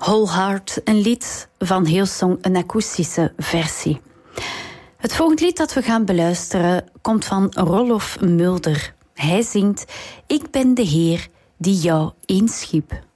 Whole Heart, een lied van Hillsong, een akoestische versie. Het volgende lied dat we gaan beluisteren komt van Rolf Mulder. Hij zingt: Ik ben de Heer die jou eens schiep.